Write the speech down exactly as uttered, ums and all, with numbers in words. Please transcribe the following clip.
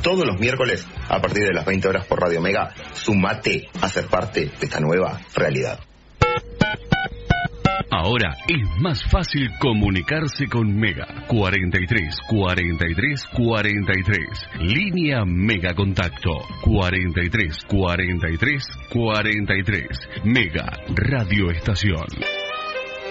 todos los miércoles a partir de las veinte horas por Radio Mega. Sumate a ser parte de esta nueva realidad. Ahora es más fácil comunicarse con Mega. cuarenta y tres, cuarenta y tres, cuarenta y tres. Línea Mega Contacto. cuarenta y tres, cuarenta y tres, cuarenta y tres. Mega Radio Estación.